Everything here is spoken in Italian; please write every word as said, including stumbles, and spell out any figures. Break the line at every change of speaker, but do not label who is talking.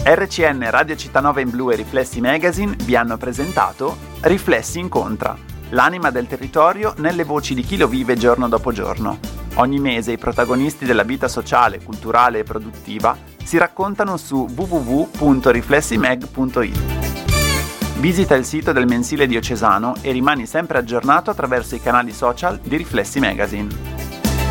R C N, Radio Città Nova in Blu e Riflessi Magazine vi hanno presentato Riflessi Incontra, l'anima del territorio nelle voci di chi lo vive giorno dopo giorno. Ogni mese i protagonisti della vita sociale, culturale e produttiva si raccontano su w w w punto riflessimag punto i t. Visita il sito del mensile diocesano e rimani sempre aggiornato attraverso i canali social di Riflessi Magazine.